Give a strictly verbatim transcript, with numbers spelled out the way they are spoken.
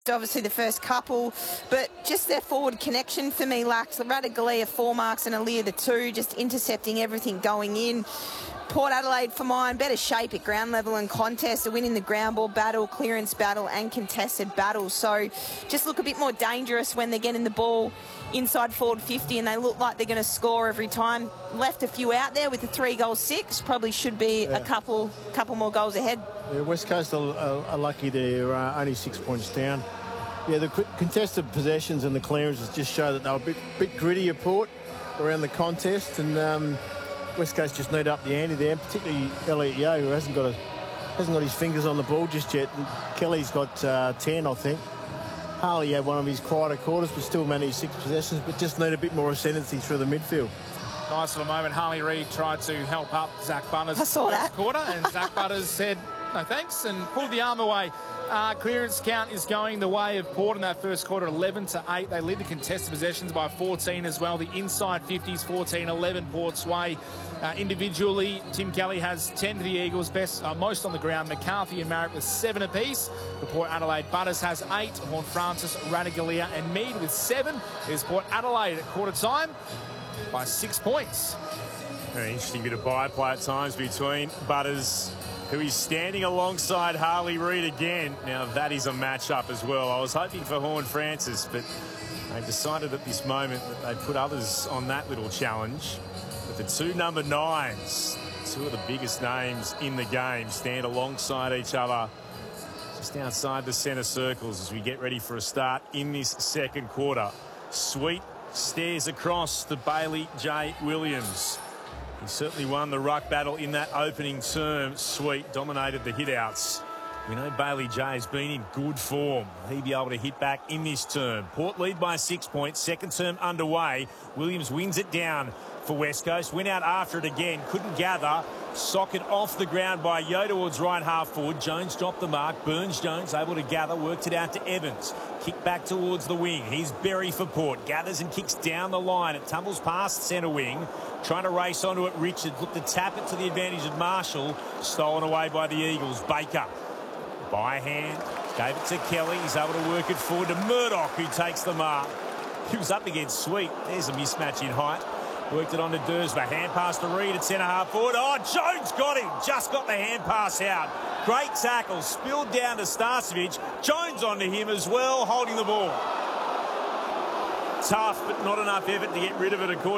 Obviously the first couple, but just their forward connection for me lacks. Ratugolea four marks and Aliir the two, just intercepting everything going in. Port Adelaide for mine, better shape at ground level and contest, a win in the ground ball battle, clearance battle and contested battle. So just look a bit more dangerous when they're getting the ball inside forward fifty and they look like they're going to score every time. Left a few out there with the three goal six, probably should be yeah. a couple couple more goals ahead. Yeah, West Coast are, are, are lucky they're uh, only six points down. Yeah, the contested possessions and the clearances just show that they were a bit, bit grittier, Port, around the contest, and um, West Coast just need up the ante there, particularly Elliot Yeo, who hasn't got a hasn't got his fingers on the ball just yet. And Kelly's got uh, ten, I think. Harley had one of his quieter quarters, but still managed six possessions, but just need a bit more ascendancy through the midfield. Nice little moment. Harley Reid tried to help up Zach Butters I saw that. quarter, and Zach Butters said no thanks and pulled the arm away. Uh, clearance count is going the way of Port in that first quarter, eleven to eight. They lead the contested possessions by fourteen as well. The inside fifties, fourteen eleven Port's way. Uh, individually, Tim Kelly has ten for the Eagles, best uh, most on the ground. McCarthy and Marriott with seven apiece. For Port Adelaide, Butters has eight. Horn Francis, Ratugolea and Mead with seven. There's Port Adelaide at quarter time by six points. Very interesting bit of byplay at times between Butters, who is standing alongside Harley Reid again. Now that is a match-up as well. I was hoping for Horn Francis, but they decided at this moment that they'd put others on that little challenge. But the two number nines, two of the biggest names in the game, stand alongside each other just outside the centre circles as we get ready for a start in this second quarter. Sweet stares across to Bailey J. Williams. He certainly won the ruck battle in that opening term. Sweet dominated the hit-outs. We know Bailey J has been in good form. He'll be able to hit back in this term. Port lead by six points. Second term underway. Williams wins it down for West Coast. Went out after it again. Couldn't gather. Socket off the ground by Yeo towards right half forward. Jones dropped the mark. Burns-Jones able to gather. Worked it out to Evans. Kick back towards the wing. Here's Berry for Port. Gathers and kicks down the line. It tumbles past centre wing. Trying to race onto it. Richard looked to tap it to the advantage of Marshall. Stolen away by the Eagles. Baker. By hand. Gave it to Kelly. He's able to work it forward to Murdoch, who takes the mark. He was up against Sweet. There's a mismatch in height. Worked it on to Dursma. Hand pass to Reid at centre half forward. Oh, Jones got him. Just got the hand pass out. Great tackle. Spilled down to Starcevic. Jones onto him as well, holding the ball. Tough, but not enough effort to get rid of it, according